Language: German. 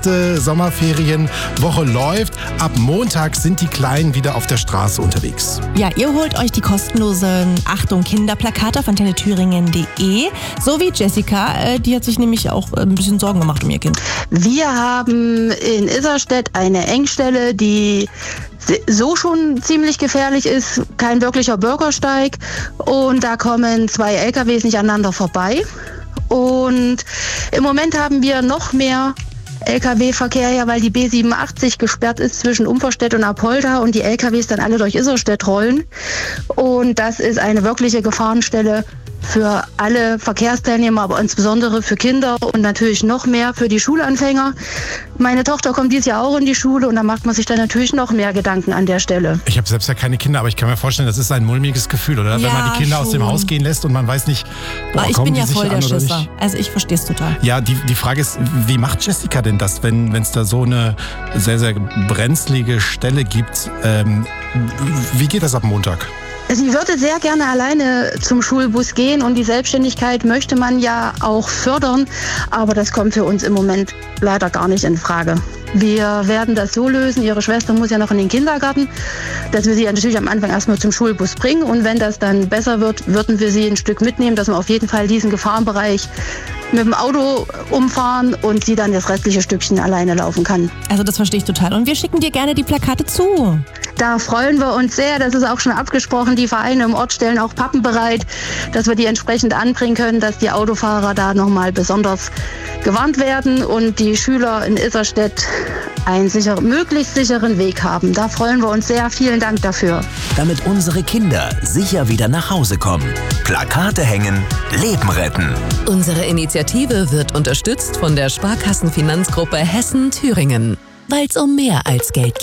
erste Sommerferienwoche läuft. Ab Montag sind die Kleinen wieder auf der Straße unterwegs. Ja, ihr holt euch die kostenlosen Achtung Kinderplakate auf antennethüringen.de. So wie Jessica, die hat sich nämlich auch ein bisschen Sorgen gemacht um ihr Kind. Wir haben in Isarstedt eine Engstelle, die so schon ziemlich gefährlich ist, kein wirklicher Bürgersteig, und da kommen 2 LKWs nicht aneinander vorbei, und im Moment haben wir noch mehr LKW-Verkehr, ja, weil die B87 gesperrt ist zwischen Umverstedt und Apolda und die LKWs dann alle durch Isarstedt rollen, und das ist eine wirkliche Gefahrenstelle für alle Verkehrsteilnehmer, aber insbesondere für Kinder und natürlich noch mehr für die Schulanfänger. Meine Tochter kommt dieses Jahr auch in die Schule, und da macht man sich dann natürlich noch mehr Gedanken an der Stelle. Ich habe selbst ja keine Kinder, aber ich kann mir vorstellen, das ist ein mulmiges Gefühl, oder? Ja, wenn man die Kinder schon aus dem Haus gehen lässt und man weiß nicht, ich kommen bin die ja sich voll an der oder Schisser. nicht. Also ich verstehe es total. Ja, die Frage ist, wie macht Jessica denn das, wenn es da so eine sehr, sehr brenzlige Stelle gibt? Wie geht das ab Montag? Sie würde sehr gerne alleine zum Schulbus gehen, und die Selbstständigkeit möchte man ja auch fördern, aber das kommt für uns im Moment leider gar nicht in Frage. Wir werden das so lösen, ihre Schwester muss ja noch in den Kindergarten, dass wir sie natürlich am Anfang erstmal zum Schulbus bringen, und wenn das dann besser wird, würden wir sie ein Stück mitnehmen, dass wir auf jeden Fall diesen Gefahrenbereich mit dem Auto umfahren und sie dann das restliche Stückchen alleine laufen kann. Also das verstehe ich total. Und wir schicken dir gerne die Plakate zu. Da freuen wir uns sehr, das ist auch schon abgesprochen. Die Vereine im Ort stellen auch Pappen bereit, dass wir die entsprechend anbringen können, dass die Autofahrer da nochmal besonders gewarnt werden und die Schüler in Isarstedt einen möglichst sicheren Weg haben. Da freuen wir uns sehr. Vielen Dank dafür. Damit unsere Kinder sicher wieder nach Hause kommen. Plakate hängen, Leben retten. Unsere Initiative wird unterstützt von der Sparkassenfinanzgruppe Hessen-Thüringen. Weil es um mehr als Geld geht.